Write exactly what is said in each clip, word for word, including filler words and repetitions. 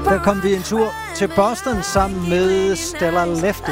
Der kom vi en tur til Boston sammen med Stella Lefty.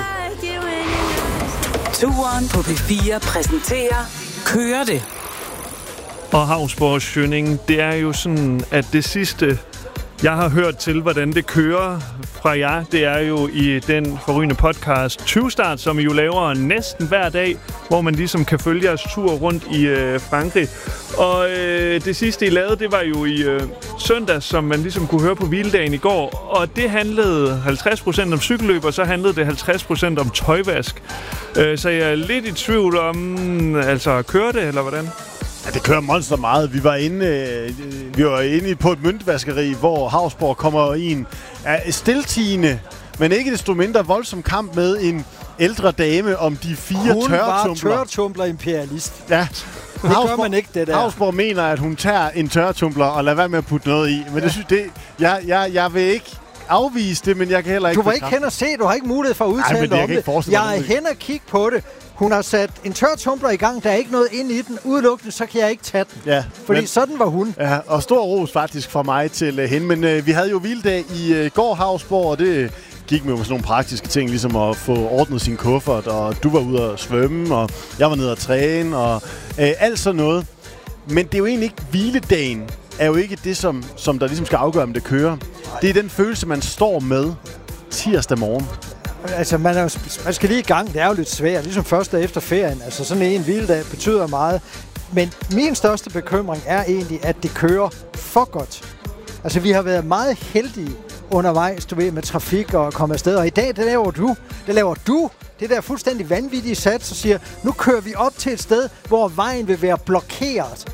Turen på P fire præsenterer Kører det. Og Hausborg Schønning, det er jo sådan, at det sidste, jeg har hørt til, hvordan det kører fra jer, det er jo i den forrygende podcast tyve-start, som I jo laver næsten hver dag, hvor man ligesom kan følge jeres tur rundt i øh, Frankrig. Og øh, det sidste, I lavede, det var jo i øh, søndags, som man ligesom kunne høre på hviledagen i går. Og det handlede halvtreds procent om cykelløb, og så handlede det halvtreds procent om tøjvask. Øh, så jeg er lidt i tvivl om, altså kører det, eller hvordan? Ja, det kører monster meget. Vi var inde, øh, vi var inde på et møntvaskeri, hvor Hausborg kommer i en øh, stiltigende, men ikke desto mindre voldsom kamp med en ældre dame om de fire tørretumbler. Hun var tørretumbler-imperialist. Ja. Det gør man ikke, det der. Hausborg mener, at hun tager en tørretumbler og lader være med at putte noget i. Men det synes det, jeg, jeg, jeg vil ikke afvise det, men jeg kan heller ikke... Du var ikke hen og se, du har ikke mulighed for at udtale Ej, det, om det. Jeg er hen og kigge på det. Hun har sat en tørretumbler i gang, der er ikke noget inde i den. Udelukkende, så kan jeg ikke tage den. Ja, fordi men, sådan var hun. Ja, og stor ros faktisk fra mig til uh, hende. Men uh, vi havde jo hviledag i uh, går, Hausborg, og det gik med sådan nogle praktiske ting, ligesom at få ordnet sin kuffert, og du var ude at svømme, og jeg var nede at træne, og uh, alt sådan noget. Men det er jo egentlig ikke hviledagen, er jo ikke det, som, som der ligesom skal afgøre, om det kører. Det er den følelse, man står med tirsdag morgen. Altså, man, er, man skal lige i gang. Det er jo lidt svært, ligesom første efter ferien. Altså, sådan en hviledag betyder meget. Men min største bekymring er egentlig, at det kører for godt. Altså, vi har været meget heldige undervejs, du ved, med trafik og komme afsted. Og i dag, det laver du. Det laver du. Det der fuldstændig vanvittige sats, og siger, nu kører vi op til et sted, hvor vejen vil være blokeret.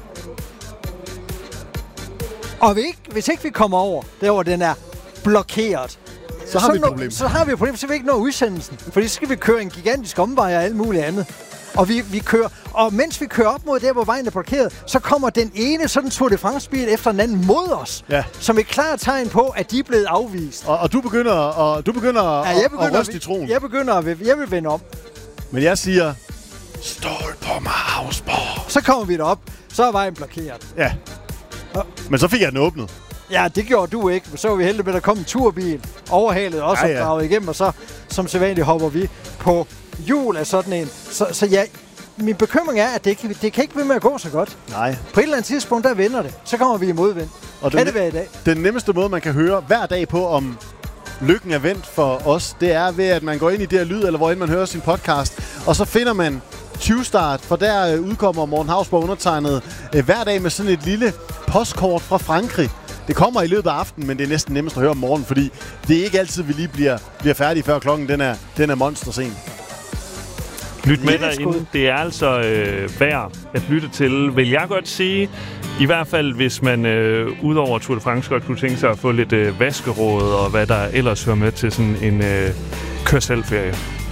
Og vi ikke, hvis ikke vi kommer over, der hvor den er blokeret, så har så vi et problem. Så har vi et problem, så vi ikke når udsendelsen. Fordi så skal vi køre en gigantisk omvej og alt muligt andet. Og vi, vi kører, og mens vi kører op mod der, hvor vejen er blokeret, så kommer den ene sådan Tour de France-bil efter den anden mod os. Ja. Som et klart tegn på, at de er blevet afvist. Og, og du begynder, og, du begynder, ja, jeg begynder at, at ryste i troen. Jeg begynder at, jeg vil vende om. Men jeg siger, stol på mig, Hausborg. Så kommer vi derop, så er vejen blokeret. Ja. Og, men så fik jeg den åbnet. Ja, det gjorde du ikke. Så var vi heldige med, at der kom en turbil, overhalet også, ja, ja. Og draget igennem, og så som sædvanligt hopper vi på hjul af sådan en. Så, så ja, min bekymring er, at det kan, det kan ikke blive med at gå så godt. Nej. På et eller andet tidspunkt, der vender det. Så kommer vi i modvind. Og kan den, det være i dag? Den nemmeste måde, man kan høre hver dag på, om lykken er vendt for os, det er ved, at man går ind i det her lyd, eller hvor end man hører sin podcast, og så finder man tyve-start, for der udkommer Morten Hausborg undertegnet øh, hver dag med sådan et lille postkort fra Frankrig. Det kommer i løbet af aftenen, men det er næsten nemmest at høre om morgenen, fordi det er ikke altid, vi lige bliver, bliver færdige, før klokken den er, den er monstersen. Lyt med derinde. Det er altså øh, værd at lytte til, vil jeg godt sige. I hvert fald, hvis man øh, udover Tour de France godt kunne tænke sig at få lidt øh, vaskeråd og hvad der ellers hører med til sådan en øh, kør-selv-ferie.